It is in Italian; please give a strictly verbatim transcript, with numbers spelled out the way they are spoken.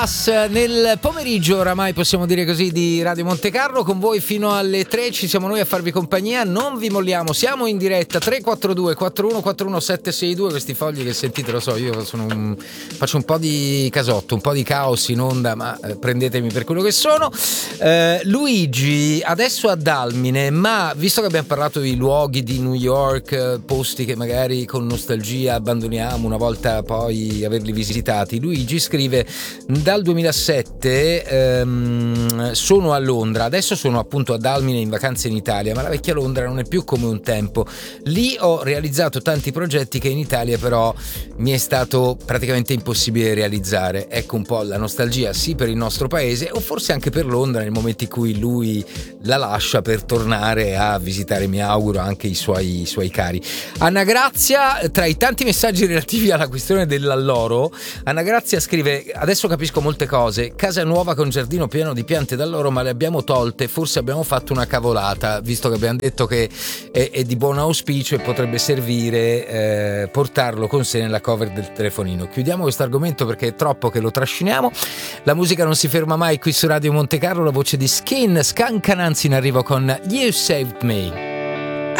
Nel pomeriggio, oramai possiamo dire così, di Radio Monte Carlo, con voi fino alle tre ci siamo noi a farvi compagnia, non vi molliamo, siamo in diretta. Tre quattro due quattro uno quattro uno sette sei due, questi fogli che sentite, lo so, io sono un, faccio un po' di casotto, un po' di caos in onda, ma eh, prendetemi per quello che sono. eh, Luigi adesso a Dalmine, ma visto che abbiamo parlato di luoghi di New York, posti che magari con nostalgia abbandoniamo una volta poi averli visitati, Luigi scrive: dal duemilasette ehm, sono a Londra, adesso sono appunto a Dalmine in vacanza in Italia, ma la vecchia Londra non è più come un tempo. Lì ho realizzato tanti progetti che in Italia però mi è stato praticamente impossibile realizzare. Ecco un po' la nostalgia, sì, per il nostro paese, o forse anche per Londra nel momento in cui lui la lascia per tornare a visitare, mi auguro, anche i suoi, i suoi cari. Anna Grazia, tra i tanti messaggi relativi alla questione dell'alloro, Anna Grazia scrive: adesso capisco molte cose, casa nuova con giardino pieno di piante d'alloro, ma le abbiamo tolte, forse abbiamo fatto una cavolata, visto che abbiamo detto che è, è di buon auspicio e potrebbe servire eh, portarlo con sé nella cover del telefonino. Chiudiamo questo argomento perché è troppo che lo trasciniamo. La musica non si ferma mai qui su Radio Monte Carlo, la voce di Skin, Scancananzi in arrivo con You Saved Me.